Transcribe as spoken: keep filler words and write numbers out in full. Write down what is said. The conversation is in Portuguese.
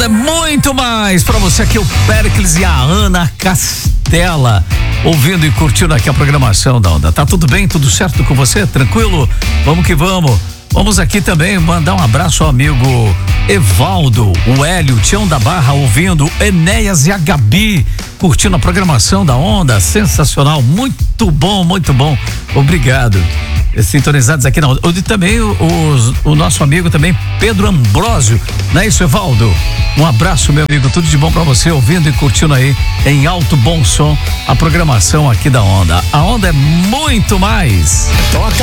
Onda é muito mais pra você aqui, o Péricles e a Ana Castela, ouvindo e curtindo aqui a programação da Onda. Tá tudo bem? Tudo certo com você? Tranquilo? Vamos que vamos. Vamos aqui também mandar um abraço ao amigo Evaldo, o Hélio, Tião da Barra, ouvindo, Enéas e a Gabi, curtindo a programação da Onda, sensacional, muito bom, muito bom, obrigado. Sintonizados aqui na Onda. E também o, o, o nosso amigo também, Pedro Ambrósio, não é isso, Evaldo? Um abraço, meu amigo, tudo de bom pra você, ouvindo e curtindo aí em alto bom som a programação aqui da Onda. A Onda é muito mais. Toca